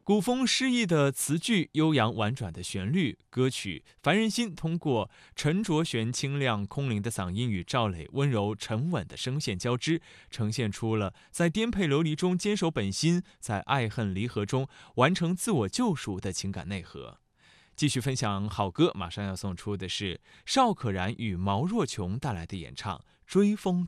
古风诗意的词句，悠扬婉转的旋律，歌曲凡人心通过沉着弦、清亮空灵的嗓音与赵磊温柔沉稳的声线交织，呈现出了在颠沛流离中坚守本心，在爱恨离合中完成自我救赎的情感内核。继续分享好歌，马上要送出的是邵可然与毛若琼带来的演唱《追风